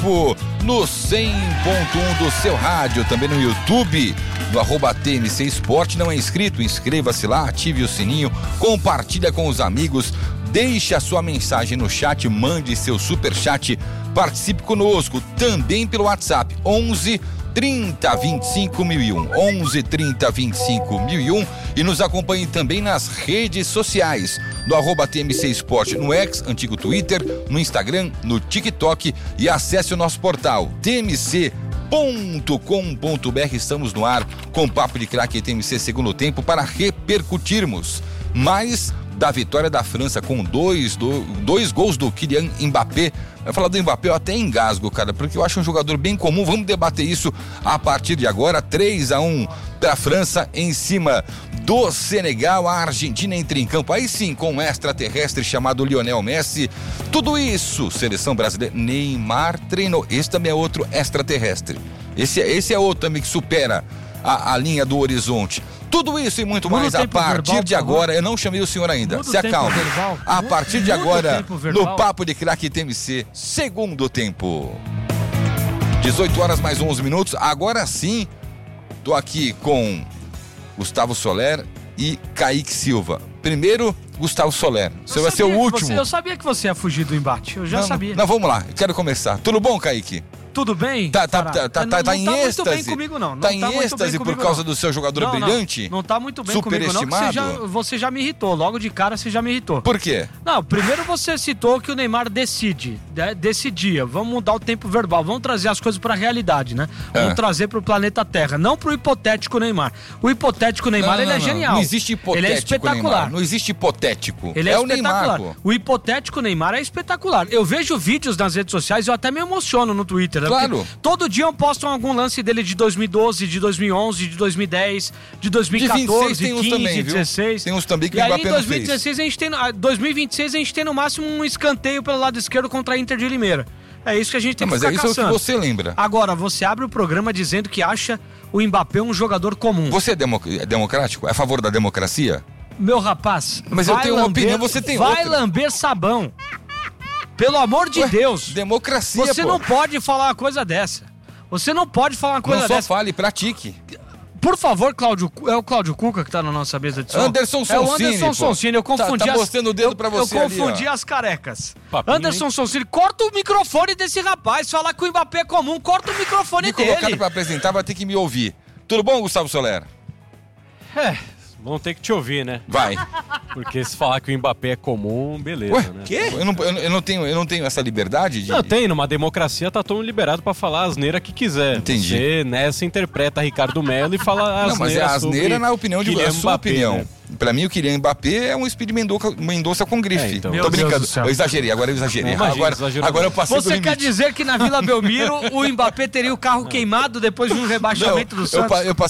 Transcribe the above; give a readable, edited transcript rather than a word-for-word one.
tempo no 100.1 do seu rádio, também no YouTube, no @TMC Esporte. Não é inscrito? Inscreva-se lá, ative o sininho, compartilha com os amigos, deixe a sua mensagem no chat, mande seu superchat, participe conosco também pelo WhatsApp 11 30 25 1001, 11 30 25 1001, e nos acompanhe também nas redes sociais, no @TMC Esporte, no X, antigo Twitter, no Instagram, no TikTok, e acesse o nosso portal tmc.com.br. Estamos no ar com Papo de Craque e TMC segundo tempo para repercutirmos mais da vitória da França com dois gols do Kylian Mbappé. Vai falar do Mbappé, eu até engasgo, cara, porque eu acho um jogador bem comum. Vamos debater isso a partir de agora. 3-1 para a França em cima do Senegal. A Argentina entra em campo, aí sim, com um extraterrestre chamado Lionel Messi. Tudo isso, seleção brasileira. Neymar treinou. Esse também é outro extraterrestre. Esse é outro também que supera a linha do horizonte. Tudo isso e muito mais a partir de agora. Eu não chamei o senhor ainda. Se acalme. A partir de agora, no Papo de Craque TMC, segundo tempo. 18 horas mais 11 minutos. Agora sim, tô aqui com Gustavo Soler e Kaique Silva. Primeiro, Gustavo Soler. Você vai ser o último. Eu sabia que você ia fugir do embate. Eu já sabia. Não, vamos lá. Eu quero começar. Tudo bom, Kaique? Tudo bem? Tá em êxtase? Muito bem comigo, não. Tá em êxtase por causa do seu jogador brilhante? Não tá muito bem comigo, não, que você já me irritou. Logo de cara você já me irritou. Por quê? Não, primeiro você citou que o Neymar decidia. Vamos mudar o tempo verbal, vamos trazer as coisas pra realidade, né? Vamos trazer pro planeta Terra, não pro hipotético Neymar. O hipotético Neymar, ele é genial. Não existe hipotético. Ele é espetacular. Neymar. Não existe hipotético. Ele é o Neymar, pô. O hipotético Neymar é espetacular. Eu vejo vídeos nas redes sociais e eu até me emociono no Twitter. Né? Claro. Todo dia eu posto algum lance dele de 2012, de 2011, de 2010, de 2014, de 15, também, 16. Tem uns também que o Mbappé não fez. E aí em 2026 a gente tem no máximo um escanteio pelo lado esquerdo contra a Inter de Limeira. É isso que a gente tem que ficar caçando. Mas é isso que você lembra. Agora, você abre o programa dizendo que acha o Mbappé um jogador comum. Você é democrático? É a favor da democracia? Meu rapaz, mas eu tenho uma opinião, você tem outra. Vai lamber sabão. Pelo amor de Deus. Democracia, Você não pode falar uma coisa dessa. Você não pode falar uma coisa dessa. Não só fale, pratique. Por favor, Cláudio, é o Cláudio Cuca que tá na nossa mesa de som? Anderson Sonsini. É o Anderson Sonsini, eu confundi. Tá mostrando o dedo pra você. Eu confundi as carecas. Papinho, Anderson Sonsini, corta o microfone desse rapaz. Falar que o Mbappé é comum, corta o microfone dele. Me colocaram pra apresentar, vai ter que me ouvir. Tudo bom, Gustavo Soler? Vão ter que te ouvir, né? Vai. Porque se falar que o Mbappé é comum, beleza, né? Quê? Eu não tenho essa liberdade de... Não, tem. Numa democracia tá todo mundo liberado pra falar a asneira que quiser. Entendi. Você, nessa, interpreta Ricardo Melo e fala a asneira. Não, mas é a asneira na opinião de Kylian a sua Mbappé, opinião. né? Pra mim, o Kylian Mbappé é um Speed Mendonça com grife. Então. Tô brincando. Eu exagerei, agora eu exagerei. Agora eu passei do Você limite. quer dizer que na Vila Belmiro o Mbappé teria o carro queimado depois de um rebaixamento do Santos? Eu passei